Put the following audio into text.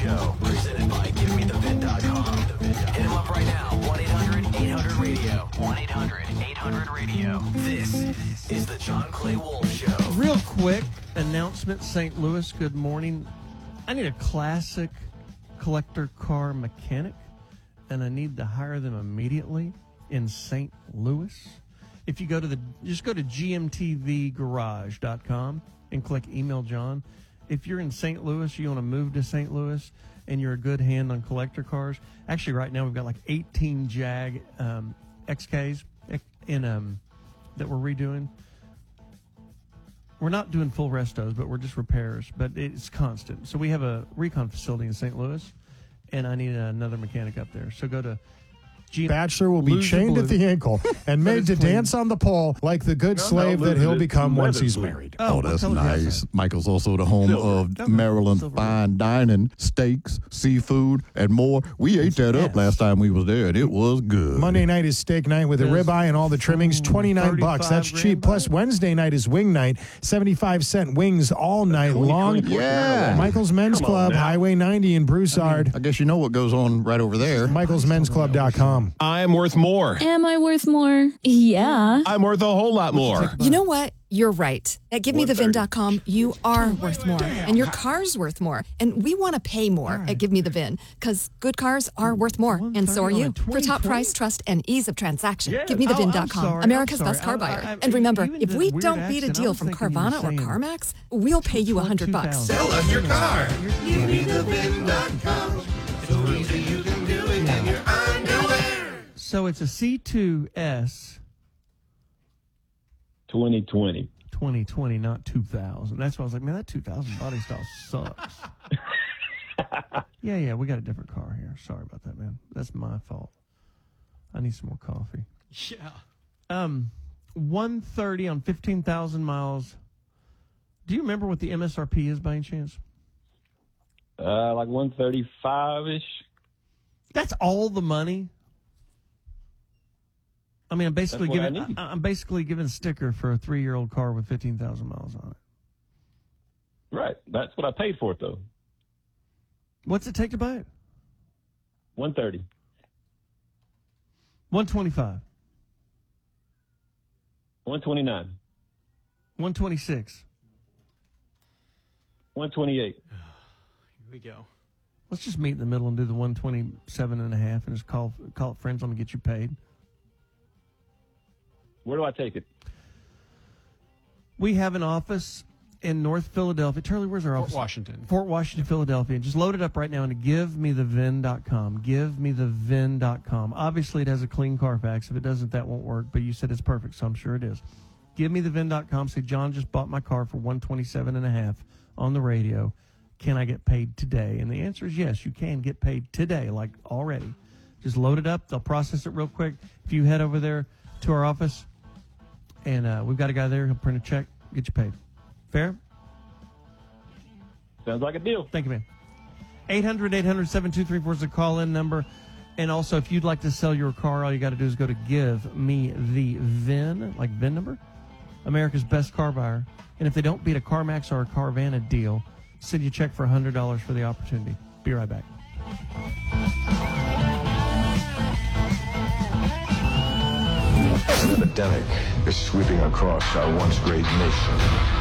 Show, presented by GiveMeTheVin.com. Hit him up right now, 1-800-800-RADIO, 1-800-800-RADIO. This is the John Clay Wolf Show. Real quick announcement, St. Louis, good morning. I need a classic collector car mechanic, and I need to hire them immediately in St. Louis. If you go to just go to gmtvgarage.com and click email John. If you're in St. Louis, you want to move to St. Louis, and you're a good hand on collector cars. Actually, right now we've got like 18 Jag XKs that we're redoing. We're not doing full restos, but we're just repairs. But it's constant. So we have a recon facility in St. Louis, and I need another mechanic up there. So go to Bachelor will be chained at the ankle and made to dance on the pole like the good slave that he'll become once he's married. Oh, that's nice. Michael's also the home of Maryland fine dining, steaks, seafood, and more. We ate that up last time we was there, and it was good. Monday night is steak night with a ribeye and all the trimmings, $29. That's cheap. Plus Wednesday night is wing night, 75-cent wings all night long. Yeah. Michael's Men's Club, Highway 90 in Broussard. I guess you know what goes on right over there. MichaelsMen'sClub.com. I'm worth more. Am I worth more? Yeah. I'm worth a whole lot more. You know what? You're right. At GiveMeTheVin.com, you are worth more. And your car's worth more. And we want to pay more at GiveMeTheVin because good cars are worth more. And so are you. For top price, trust, and ease of transaction. GiveMeTheVin.com, America's best car buyer. And remember, if we don't beat a deal from Carvana or CarMax, we'll pay you $100. Sell us your car. GiveMeTheVin.com. So easy you can do it in your underwear. So it's a C2S 2020. 2020, not 2000. That's why I was like, man, that 2000 body style sucks. Yeah, we got a different car here. Sorry about that, man. That's my fault. I need some more coffee. Yeah. 130 on 15,000 miles. Do you remember what the MSRP is by any chance? Like 135-ish. That's all the money? I mean, I'm basically giving a sticker for a 3-year-old car with 15,000 miles on it. Right. That's what I paid for it, though. What's it take to buy it? 130. 125. 129. 126. 128. Here we go. Let's just meet in the middle and do the 127 and a half and just call it friends. Let me get you paid. Where do I take it? We have an office in North Philadelphia. Charlie, where's our office? Fort Washington, Philadelphia. Just load it up right now into GiveMeTheVin.com. GiveMeTheVin.com. Obviously, it has a clean Carfax. If it doesn't, that won't work. But you said it's perfect, so I'm sure it is. GiveMeTheVin.com. Say, John just bought my car for 127 and a half on the radio. Can I get paid today? And the answer is yes, you can get paid today, like already. Just load it up. They'll process it real quick. If you head over there to our office, and we've got a guy there. He'll print a check, get you paid. Fair? Sounds like a deal. Thank you, man. 800-800-7234 is the call-in number. And also, if you'd like to sell your car, all you got to do is go to Give Me the VIN, like VIN number, America's best car buyer. And if they don't beat a CarMax or a Carvana deal, send you a check for $100 for the opportunity. Be right back. An epidemic is sweeping across our once great nation.